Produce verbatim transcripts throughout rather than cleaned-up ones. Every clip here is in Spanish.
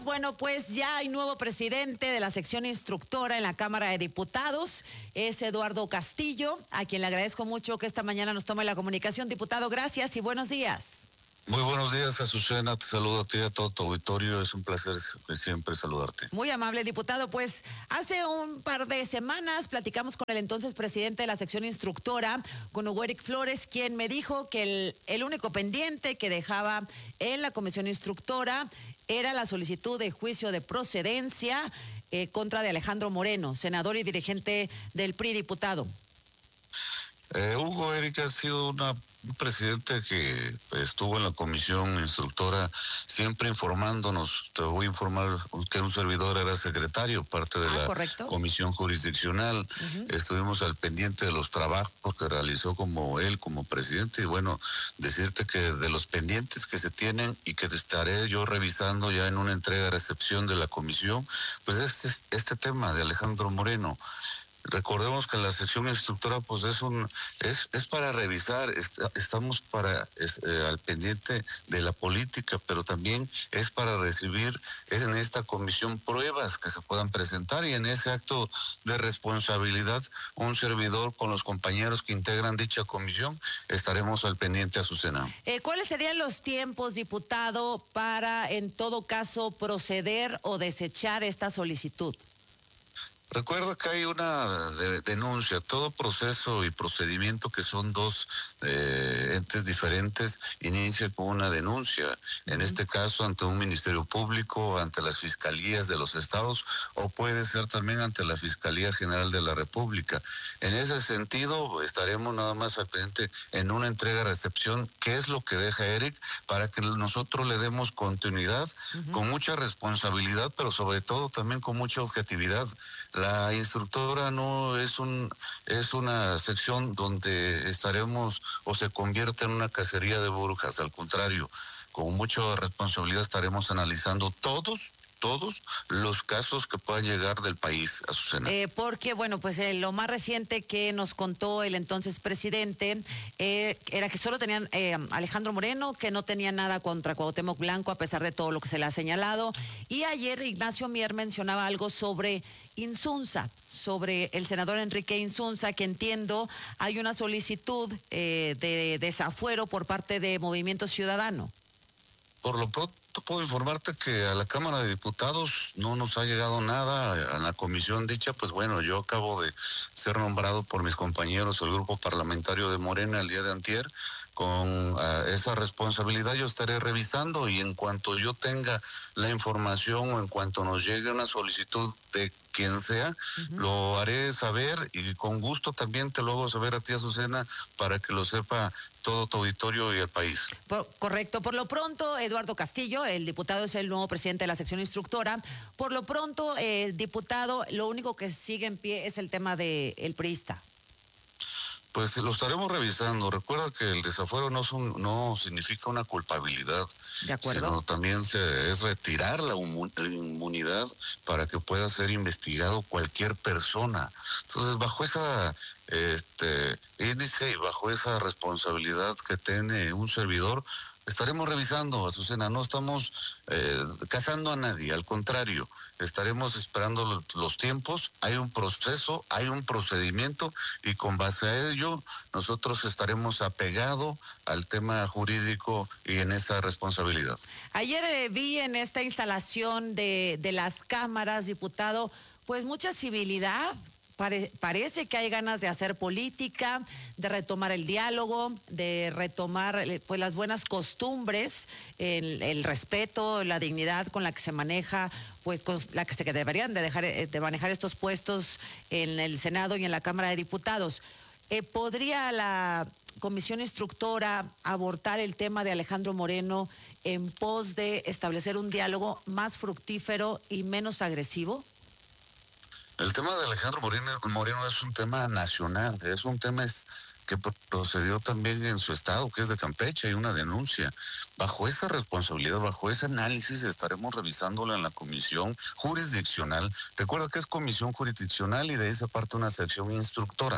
Bueno, pues ya hay nuevo presidente de la sección instructora en la Cámara de Diputados, es Eduardo Castillo, a quien le agradezco mucho que esta mañana nos tome la comunicación. Diputado, gracias y buenos días. Muy buenos días, Azucena, te saludo a ti y a todo tu auditorio, es un placer siempre saludarte. Muy amable, diputado, pues hace un par de semanas platicamos con el entonces presidente de la sección instructora, con Hugo Eric Flores, quien me dijo que el, el único pendiente que dejaba en la comisión instructora era la solicitud de juicio de procedencia eh, contra de Alejandro Moreno, senador y dirigente del P R I, diputado. Eh, Hugo Eric ha sido una, un presidente que estuvo en la comisión instructora siempre informándonos. Te voy a informar que un servidor era secretario, parte de ah, la correcto. comisión jurisdiccional. Uh-huh. Estuvimos al pendiente de los trabajos que realizó como él, como presidente. Y bueno, decirte que de los pendientes que se tienen y que estaré yo revisando ya en una entrega-recepción de la comisión, pues este, este tema de Alejandro Moreno. Recordemos que la sección instructora pues es un es es para revisar, est estamos para es, eh, al pendiente de la política, pero también es para recibir en esta comisión pruebas que se puedan presentar, y en ese acto de responsabilidad un servidor con los compañeros que integran dicha comisión estaremos al pendiente, Azucena. Eh, ¿Cuáles serían los tiempos, diputado, para en todo caso proceder o desechar esta solicitud? Recuerda que hay una de, denuncia, todo proceso y procedimiento que son dos eh, entes diferentes, inicia con una denuncia, en uh-huh. este caso ante un ministerio público, ante las fiscalías de los estados, o puede ser también ante la Fiscalía General de la República. En ese sentido, estaremos nada más al pendiente en una entrega-recepción, que es lo que deja Eric, para que nosotros le demos continuidad, uh-huh. con mucha responsabilidad, pero sobre todo también con mucha objetividad. La instructora no es un es una sección donde estaremos o se convierte en una cacería de brujas, al contrario, con mucha responsabilidad estaremos analizando todos todos los casos que puedan llegar del país, Azucena. Eh, porque, bueno, pues eh, lo más reciente que nos contó el entonces presidente eh, era que solo tenían eh, Alejandro Moreno, que no tenía nada contra Cuauhtémoc Blanco, a pesar de todo lo que se le ha señalado. Y ayer Ignacio Mier mencionaba algo sobre Insunza, sobre el senador Enrique Insunza, que entiendo hay una solicitud eh, de desafuero por parte de Movimiento Ciudadano. Por lo pronto puedo informarte que a la Cámara de Diputados no nos ha llegado nada. A la comisión dicha, pues bueno, yo acabo de ser nombrado por mis compañeros, el grupo parlamentario de Morena, el día de antier. Con uh, esa responsabilidad yo estaré revisando, y en cuanto yo tenga la información o en cuanto nos llegue una solicitud de quien sea, uh-huh. lo haré saber, y con gusto también te lo hago saber a ti, Azucena, para que lo sepa todo tu auditorio y el país. Por, correcto. Por lo pronto, Eduardo Castillo, el diputado, es el nuevo presidente de la sección instructora. Por lo pronto, eh, diputado, lo único que sigue en pie es el tema del priista. Pues lo estaremos revisando. Recuerda que el desafuero no, son, no significa una culpabilidad. De acuerdo. Sino también se, es retirar la, la inmunidad para que pueda ser investigado cualquier persona. Entonces, bajo esa este índice y bajo esa responsabilidad que tiene un servidor, estaremos revisando, Azucena, no estamos eh, cazando a nadie, al contrario, estaremos esperando los tiempos, hay un proceso, hay un procedimiento, y con base a ello nosotros estaremos apegados al tema jurídico y en esa responsabilidad. Ayer eh, vi en esta instalación de, de las cámaras, diputado, pues mucha civilidad. Pare, parece que hay ganas de hacer política, de retomar el diálogo, de retomar pues las buenas costumbres, el, el respeto, la dignidad con la que se maneja, pues con la que se que deberían de dejar de manejar estos puestos en el Senado y en la Cámara de Diputados. Eh, ¿Podría la comisión instructora abortar el tema de Alejandro Moreno en pos de establecer un diálogo más fructífero y menos agresivo? El tema de Alejandro Moreno, Moreno es un tema nacional, es un tema es, que procedió también en su estado, que es de Campeche, hay una denuncia. Bajo esa responsabilidad, bajo ese análisis, estaremos revisándola en la comisión jurisdiccional. Recuerda que es comisión jurisdiccional y de esa parte una sección instructora.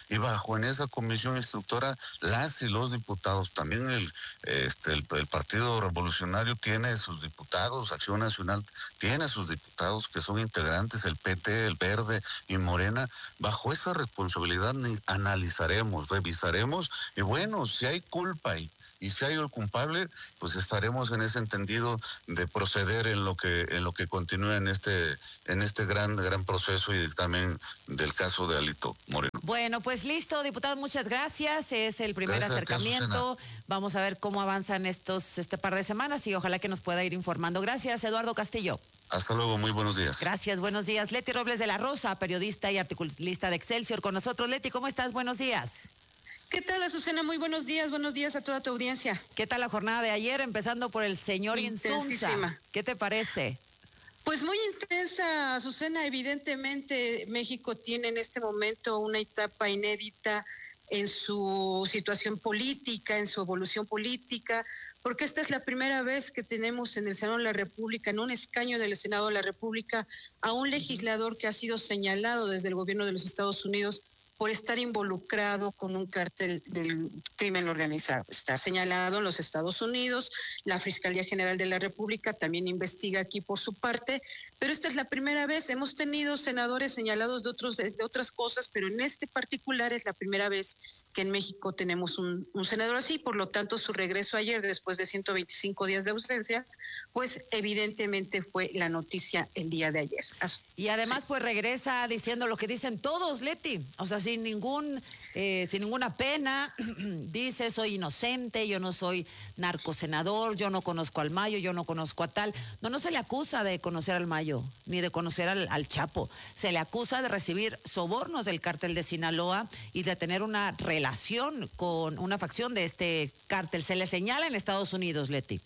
y bajo en esa comisión instructora las y los diputados, también el, este, el, el Partido Revolucionario tiene sus diputados, Acción Nacional tiene sus diputados que son integrantes, el P T, el Verde y Morena. Bajo esa responsabilidad analizaremos, revisaremos y bueno, si hay culpa y Y si hay el culpable, pues estaremos en ese entendido de proceder en lo que en lo que continúa en este en este gran gran proceso y también del caso de Alito Moreno. Bueno, pues listo, diputado, muchas gracias. Es el primer Gracias, acercamiento. Vamos a ver cómo avanzan estos este par de semanas y ojalá que nos pueda ir informando. Gracias, Eduardo Castillo. Hasta luego, muy buenos días. Gracias, buenos días. Leti Robles de la Rosa, periodista y articulista de Excelsior, con nosotros. Leti, ¿cómo estás? Buenos días. ¿Qué tal, Azucena? Muy buenos días, buenos días a toda tu audiencia. ¿Qué tal la jornada de ayer? Empezando por el señor Insunza. ¿Qué te parece? Pues muy intensa, Azucena. Evidentemente, México tiene en este momento una etapa inédita en su situación política, en su evolución política, porque esta es la primera vez que tenemos en el Senado de la República, en un escaño del Senado de la República, a un legislador que ha sido señalado desde el gobierno de los Estados Unidos por estar involucrado con un cártel del crimen organizado. Está señalado en los Estados Unidos, la Fiscalía General de la República también investiga aquí por su parte, pero esta es la primera vez. Hemos tenido senadores señalados de, otros, de, de otras cosas, pero en este particular es la primera vez que en México tenemos un, un senador así, por lo tanto su regreso ayer, después de ciento veinticinco días de ausencia, pues evidentemente fue la noticia el día de ayer. Y además sí, pues regresa diciendo lo que dicen todos, Leti, o sea, sin ningún, eh, sin ninguna pena, dice soy inocente, yo no soy narcosenador, yo no conozco al Mayo, yo no conozco a tal. No, no se le acusa de conocer al Mayo, ni de conocer al, al Chapo, se le acusa de recibir sobornos del cártel de Sinaloa y de tener una relación con una facción de este cártel. Se le señala en Estados Unidos, Leti.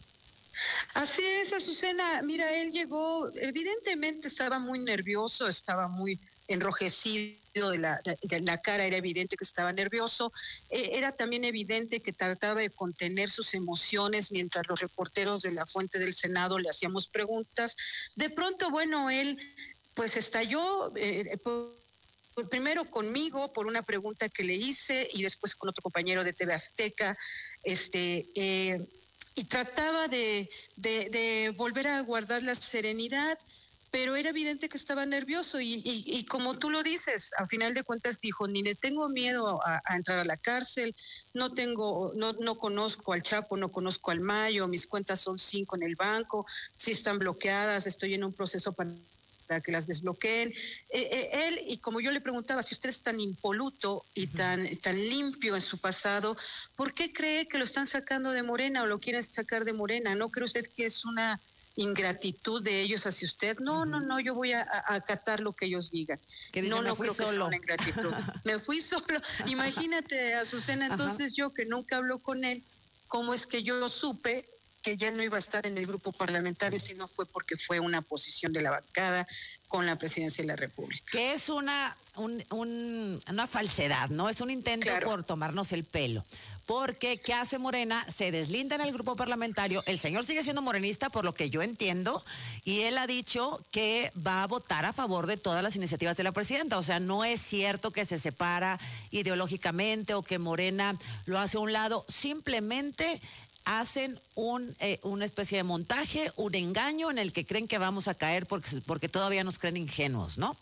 Así es, Azucena. Mira, él llegó, evidentemente estaba muy nervioso, estaba muy enrojecido de la, de la cara, era evidente que estaba nervioso, eh, era también evidente que trataba de contener sus emociones mientras los reporteros de la fuente del Senado le hacíamos preguntas. De pronto, bueno, él pues estalló, eh, por, por, primero conmigo por una pregunta que le hice y después con otro compañero de T V Azteca, este... Eh, y trataba de, de, de volver a guardar la serenidad, pero era evidente que estaba nervioso y, y, y como tú lo dices, a final de cuentas dijo, ni le tengo miedo a, a entrar a la cárcel, no tengo, no, no conozco al Chapo, no conozco al Mayo, mis cuentas son cinco en el banco, sí están bloqueadas, estoy en un proceso para para que las desbloqueen. Eh, eh, él, y como yo le preguntaba, si usted es tan impoluto y tan, tan limpio en su pasado, ¿por qué cree que lo están sacando de Morena o lo quieren sacar de Morena? ¿No cree usted que es una ingratitud de ellos hacia usted? No, no, no, yo voy a, a acatar lo que ellos digan. Que dice, no, me no fui creo solo. que sea una ingratitud. Me fui solo. Imagínate, Azucena, entonces Ajá. yo que nunca hablo con él, ¿cómo es que yo supe que ya no iba a estar en el grupo parlamentario, si no fue porque fue una posición de la bancada con la presidencia de la República? Que es una, un, un, una falsedad, ¿no? Es un intento claro. por tomarnos el pelo. Porque, ¿qué hace Morena? Se deslinda en el grupo parlamentario. El señor sigue siendo morenista, por lo que yo entiendo, y él ha dicho que va a votar a favor de todas las iniciativas de la presidenta. O sea, no es cierto que se separa ideológicamente o que Morena lo hace a un lado. Simplemente hacen un, eh, una especie de montaje, un engaño en el que creen que vamos a caer porque, porque todavía nos creen ingenuos, ¿no?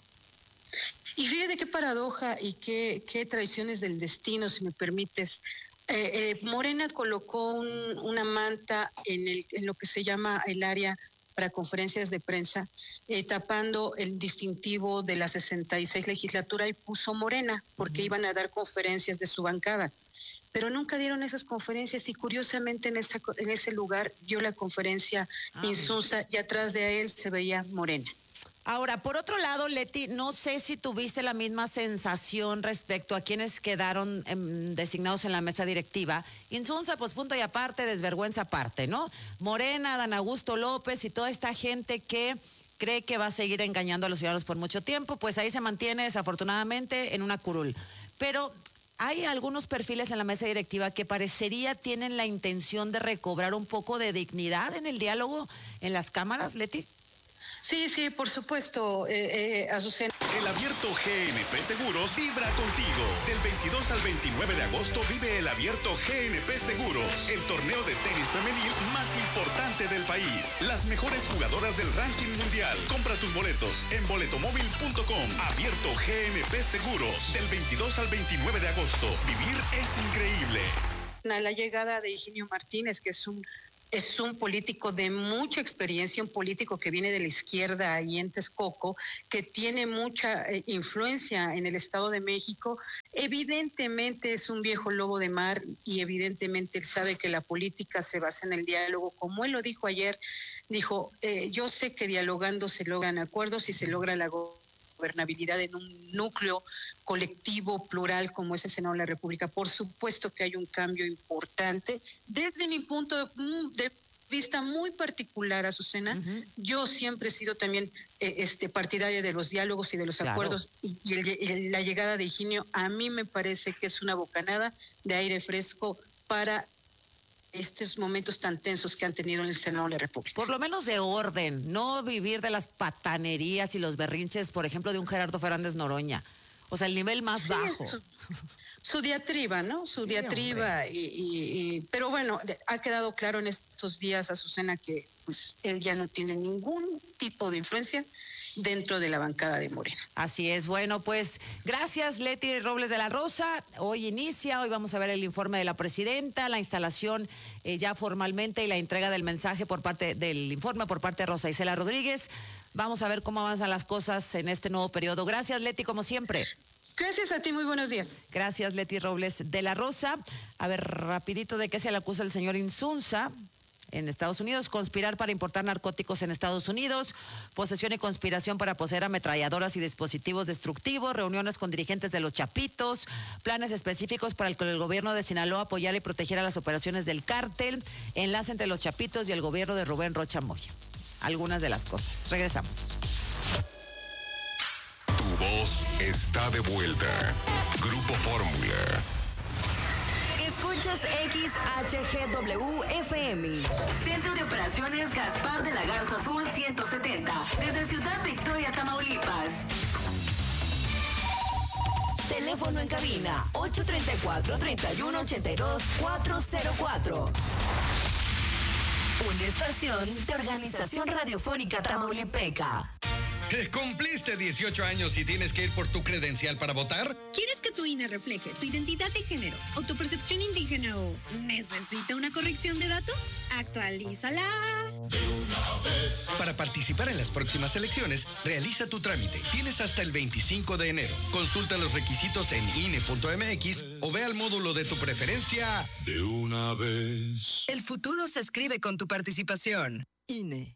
Y fíjate qué paradoja y qué, qué traiciones del destino, si me permites. Eh, eh, Morena colocó un, una manta en, el, en lo que se llama el área para conferencias de prensa, eh, tapando el distintivo de la sesenta y seis legislatura y puso Morena, porque uh-huh. iban a dar conferencias de su bancada. Pero nunca dieron esas conferencias y curiosamente en, esa, en ese lugar dio la conferencia ah, Insunza y atrás de él se veía Morena. Ahora, por otro lado, Leti, no sé si tuviste la misma sensación respecto a quienes quedaron eh, designados en la mesa directiva. Insunza, pues punto y aparte, desvergüenza aparte, ¿no? Morena, Dan Augusto López y toda esta gente que cree que va a seguir engañando a los ciudadanos por mucho tiempo, pues ahí se mantiene desafortunadamente en una curul. Pero hay algunos perfiles en la mesa directiva que parecería tienen la intención de recobrar un poco de dignidad en el diálogo en las cámaras, Leti. Sí, sí, por supuesto, eh, eh, Azucena. El Abierto G N P Seguros vibra contigo. Del veintidós al veintinueve de agosto vive el Abierto G N P Seguros, el torneo de tenis femenil más importante del país. Las mejores jugadoras del ranking mundial. Compra tus boletos en boletomóvil punto com. Abierto G N P Seguros, del veintidós al veintinueve de agosto. Vivir es increíble. La llegada de Higinio Martínez, que es un Es un político de mucha experiencia, un político que viene de la izquierda ahí en Texcoco, que tiene mucha eh, influencia en el Estado de México. Evidentemente es un viejo lobo de mar y evidentemente él sabe que la política se basa en el diálogo. Como él lo dijo ayer, dijo, eh, yo sé que dialogando se logran acuerdos y se logra la gobernabilidad en un núcleo colectivo, plural, como es el Senado de la República. Por supuesto que hay un cambio importante. Desde mi punto de vista muy particular, Azucena, uh-huh. yo siempre he sido también eh, este, partidaria de los diálogos y de los claro. acuerdos, y, y, el, y la llegada de Higinio a mí me parece que es una bocanada de aire fresco para estos momentos tan tensos que han tenido en el Senado de la República. Por lo menos de orden, no vivir de las patanerías y los berrinches, por ejemplo, de un Gerardo Fernández Noroña. O sea, el nivel más sí, bajo. Su, su diatriba, ¿no? Su sí, diatriba. Y, y, y, pero bueno, ha quedado claro en estos días, Azucena, que pues, él ya no tiene ningún tipo de influencia dentro de la bancada de Morena. Así es. Bueno, pues gracias, Leti Robles de la Rosa. Hoy inicia, hoy vamos a ver el informe de la presidenta, la instalación eh, ya formalmente y la entrega del mensaje por parte del informe por parte de Rosa Isela Rodríguez. Vamos a ver cómo avanzan las cosas en este nuevo periodo. Gracias, Leti, como siempre. Gracias a ti, muy buenos días. Gracias, Leti Robles de la Rosa. A ver, rapidito, ¿de qué se le acusa el señor Insunza? En Estados Unidos, conspirar para importar narcóticos en Estados Unidos, posesión y conspiración para poseer ametralladoras y dispositivos destructivos, reuniones con dirigentes de los Chapitos, planes específicos para el que el gobierno de Sinaloa apoyara y protegiera las operaciones del cártel, enlace entre los Chapitos y el gobierno de Rubén Rocha Moya. Algunas de las cosas. Regresamos. Tu voz está de vuelta. Grupo Fórmula. Escuchas X H G W F M. Centro de Operaciones Gaspar de la Garza Sur ciento setenta. Desde Ciudad Victoria, Tamaulipas. Teléfono en cabina ocho tres cuatro, tres uno ocho dos, cuatro cero cuatro. Una estación de Organización Radiofónica Tamaulipeca. ¿Cumpliste dieciocho años y tienes que ir por tu credencial para votar? ¿Quieres que tu I N E refleje tu identidad de género, autopercepción indígena o necesita una corrección de datos? ¡Actualízala! De una vez. Para participar en las próximas elecciones, realiza tu trámite. Tienes hasta el veinticinco de enero. Consulta los requisitos en I N E punto M X o ve al módulo de tu preferencia. De una vez. El futuro se escribe con tu participación. I N E.